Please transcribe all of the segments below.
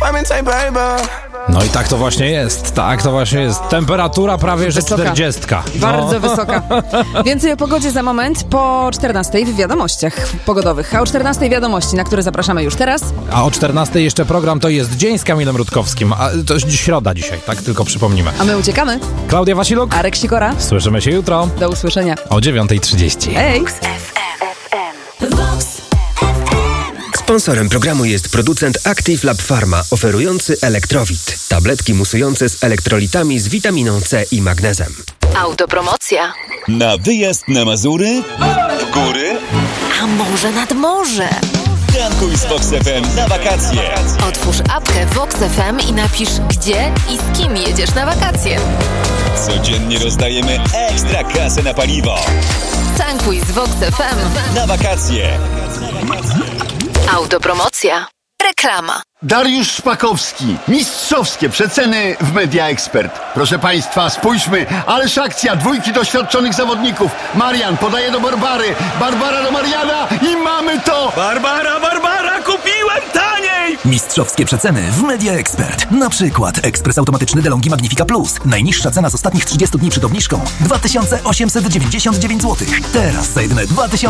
No i tak to właśnie jest, Temperatura prawie że Wysoka. 40. Bardzo wysoka. Więcej o pogodzie za moment po 14 w wiadomościach pogodowych. A o 14 wiadomości, na które zapraszamy już teraz. A o 14 jeszcze program To jest dzień z Kamilem Rutkowskim. A to środa dzisiaj, tak tylko przypomnimy. A my uciekamy. Klaudia Wasiluk. Arek Sikora. Słyszymy się jutro Do usłyszenia. o 9:30. Hej! Sponsorem programu jest producent Active Lab Pharma, oferujący Elektrowit. Tabletki musujące z elektrolitami z witaminą C i magnezem. Autopromocja. Na wyjazd na Mazury? W góry? A może nad morze? Tankuj z Vox FM na wakacje. Otwórz apkę Vox FM i napisz, gdzie i z kim jedziesz na wakacje. Codziennie rozdajemy ekstra kasę na paliwo. Tankuj z Vox FM Na wakacje. Autopromocja. Reklama. Dariusz Szpakowski. Mistrzowskie przeceny w Media Expert. Proszę Państwa, spójrzmy. Ależ akcja, dwójki doświadczonych zawodników. Marian podaje do Barbary. Barbara do Mariana i mamy to! Barbara, kupiłem taniej! Mistrzowskie przeceny w Media Expert. Na przykład ekspres automatyczny DeLonghi Magnifica Plus. Najniższa cena z ostatnich 30 dni przed obniżką 2899 zł. Teraz za jedyne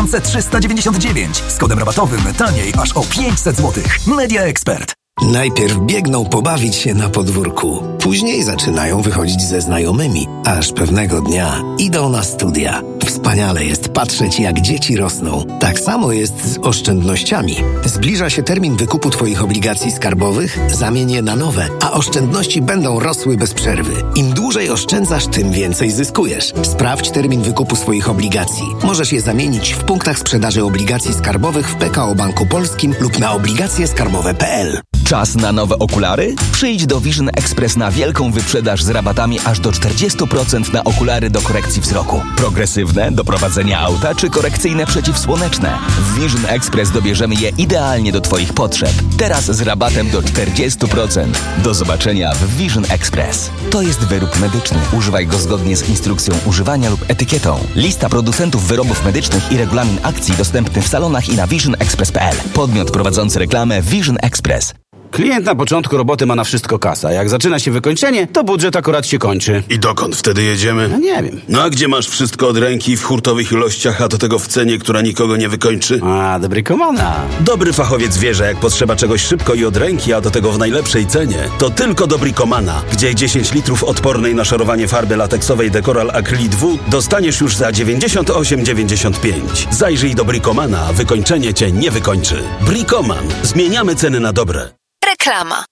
2399. Z kodem rabatowym taniej aż o 500 zł. Media Expert. Najpierw biegną pobawić się na podwórku. Później zaczynają wychodzić ze znajomymi. Aż pewnego dnia idą na studia. Wspaniale jest patrzeć, jak dzieci rosną. Tak samo jest z oszczędnościami. Zbliża się termin wykupu Twoich obligacji skarbowych, zamień je na nowe, a oszczędności będą rosły bez przerwy. Im dłużej oszczędzasz, tym więcej zyskujesz. Sprawdź termin wykupu swoich obligacji. Możesz je zamienić w punktach sprzedaży obligacji skarbowych w PKO Banku Polskim lub na obligacjeskarbowe.pl. Czas na nowe okulary? Przyjdź do Vision Express na wielką wyprzedaż z rabatami aż do 40% na okulary do korekcji wzroku. Progresywne, do prowadzenia auta czy korekcyjne przeciwsłoneczne. W Vision Express dobierzemy je idealnie do Twoich potrzeb. Teraz z rabatem do 40%. Do zobaczenia w Vision Express. To jest wyrób medyczny. Używaj go zgodnie z instrukcją używania lub etykietą. Lista producentów wyrobów medycznych i regulamin akcji dostępny w salonach i na visionexpress.pl. Podmiot prowadzący reklamę Vision Express. Klient na początku roboty ma na wszystko kasa. Jak zaczyna się wykończenie, to budżet akurat się kończy. I dokąd wtedy jedziemy? No nie wiem. No a gdzie masz wszystko od ręki w hurtowych ilościach, a do tego w cenie, która nikogo nie wykończy? A, dobry komanda. Dobry fachowiec wie, że jak potrzeba czegoś szybko i od ręki, a do tego w najlepszej cenie, to tylko do Bricomana, gdzie 10 litrów odpornej na szarowanie farby lateksowej Decoral Acrylic W dostaniesz już za 98,95. Zajrzyj do Bricomana, wykończenie cię nie wykończy. Bricoman. Zmieniamy ceny na dobre. Reklama.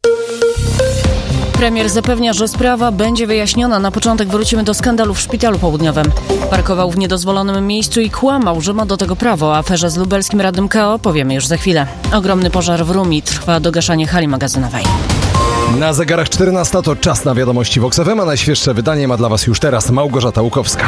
Premier zapewnia, że sprawa będzie wyjaśniona. Na początek wrócimy do skandalu w Szpitalu Południowym. Parkował w niedozwolonym miejscu i kłamał, że ma do tego prawo. O aferze z lubelskim radnym KO powiemy już za chwilę. Ogromny pożar w Rumi, trwa dogaszanie hali magazynowej. Na zegarach 14 to czas na wiadomości Vox FM, a najświeższe wydanie ma dla Was już teraz Małgorzata Łukowska.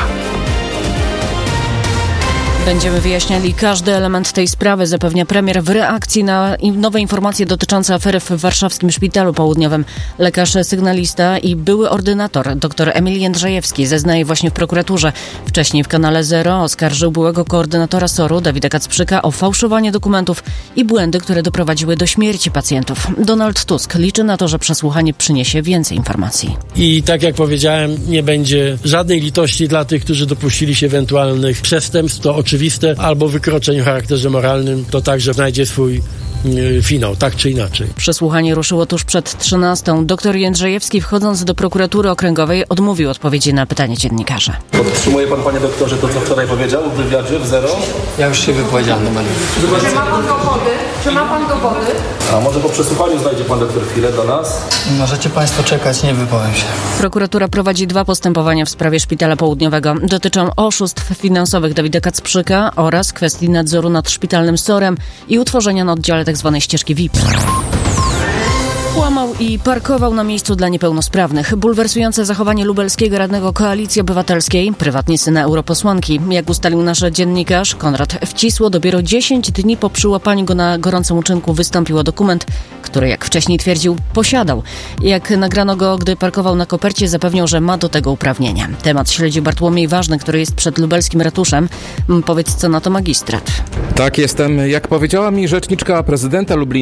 Będziemy wyjaśniali każdy element tej sprawy, zapewnia premier w reakcji na nowe informacje dotyczące afery w warszawskim Szpitalu Południowym. Lekarz sygnalista i były ordynator dr Emil Jędrzejewski zeznaje właśnie w prokuraturze. Wcześniej w kanale Zero oskarżył byłego koordynatora SOR-u Dawida Kacprzyka o fałszowanie dokumentów i błędy, które doprowadziły do śmierci pacjentów. Donald Tusk liczy na to, że przesłuchanie przyniesie więcej informacji. I tak jak powiedziałem, nie będzie żadnej litości dla tych, którzy dopuścili się ewentualnych przestępstw. To oczywiste, albo wykroczeń o charakterze moralnym, to także znajdzie swój finał, tak czy inaczej. Przesłuchanie ruszyło tuż przed 13. Doktor Jędrzejewski, wchodząc do prokuratury okręgowej, odmówił odpowiedzi na pytanie dziennikarza. Podtrzymuje pan, panie doktorze, to, co wczoraj powiedział w wywiadzie w Zero? Ja już się wypowiedziałem. Czy ma pan dowody? Czy ma pan dowody? A może po przesłuchaniu znajdzie pan doktor chwilę do nas? Możecie państwo czekać, nie wypowiem się. Prokuratura prowadzi 2 postępowania w sprawie Szpitala Południowego. Dotyczą oszustw finansowych Dawida Kacprzyka oraz kwestii nadzoru nad szpitalnym SOR-em i utworzenia na oddziale tzw. ścieżki VIP. Kłamał i parkował na miejscu dla niepełnosprawnych. Bulwersujące zachowanie lubelskiego radnego Koalicji Obywatelskiej, prywatnie syna europosłanki. Jak ustalił nasz dziennikarz Konrad Wcisło, dopiero 10 dni po przyłapaniu go na gorącym uczynku wystąpił o dokument, który, jak wcześniej twierdził, posiadał. Jak nagrano go, gdy parkował na kopercie, zapewniał, że ma do tego uprawnienia. Temat śledzi Bartłomiej Ważny, który jest przed lubelskim ratuszem. Powiedz, co na to magistrat. Tak, jestem. Jak powiedziała mi rzeczniczka prezydenta Lublina,